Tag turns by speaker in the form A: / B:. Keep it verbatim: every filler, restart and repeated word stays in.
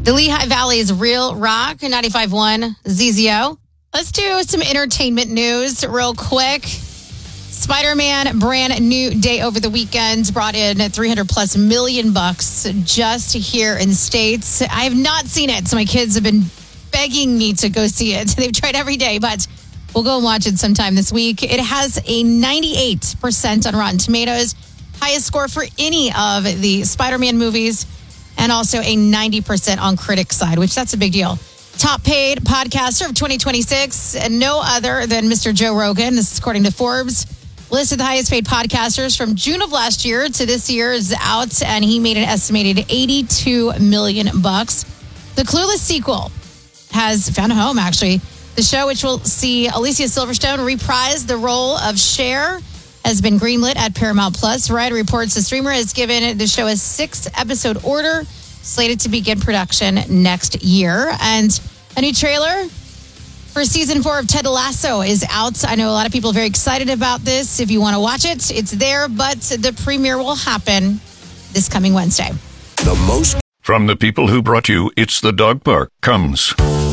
A: The Lehigh Valley's Real Rock, ninety-five point one Z Z O. Let's do some entertainment news real quick. Spider-Man brand new day over the weekend brought in three hundred plus million bucks just here in States. I have not seen it, so my kids have been begging me to go see it. They've tried every day, but we'll go and watch it sometime this week. It has a ninety-eight percent on Rotten Tomatoes, highest score for any of the Spider-Man movies, and also a ninety percent on critics' side, which that's a big deal. Top paid podcaster of twenty twenty-six, and no other than Mister Joe Rogan. This is according to Forbes. Listed the highest paid podcasters from June of last year to this year is out, and he made an estimated eighty-two million bucks. The Clueless sequel has found a home, actually. The show, which will see Alicia Silverstone reprise the role of Cher, has been greenlit at Paramount Plus. Variety reports the streamer has given the show a six-episode order, slated to begin production next year. And a new trailer for season four of Ted Lasso is out. I know a lot of people are very excited about this. If you want to watch it, it's there, but the premiere will happen this coming Wednesday.
B: The most
C: from the people who brought you It's the Dog Park comes